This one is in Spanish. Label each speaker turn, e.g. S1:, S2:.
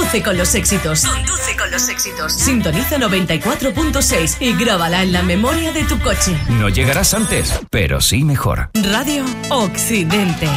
S1: Conduce con los éxitos. Conduce con los éxitos. Sintoniza 94.6 y grábala en la memoria de tu coche.
S2: No llegarás antes, pero sí mejor.
S1: Radio Occidente.